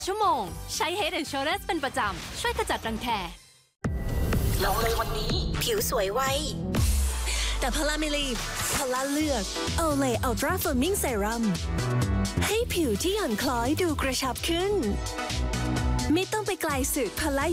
ชั่วโมงใช้ Head and Shoulders เป็นประจำช่วยขจัดรังแคลองเลยวันนี้ผิวสวยไวแต่พลาไม่รีบพลาเลือกเอาเลยอัลตราเฟิร์มมิ่งเซรั่มให้ผิวที่หย่อนคล้อยดูกระชับขึ้นไม่ต้องไปไกลสึกพลา